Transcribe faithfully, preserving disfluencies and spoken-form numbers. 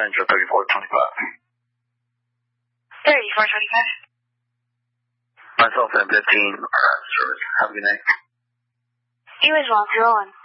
Central, thirty-four twenty-five. thirty-four twenty-five. Myself and fifteen are out of service. Have a good night. You as well, zero one.